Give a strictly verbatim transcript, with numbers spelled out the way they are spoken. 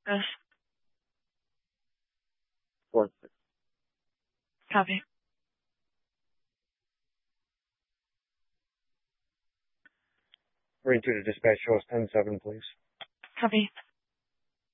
Yes. Four. Copy. Three two to dispatch, show us ten seven, please. Copy.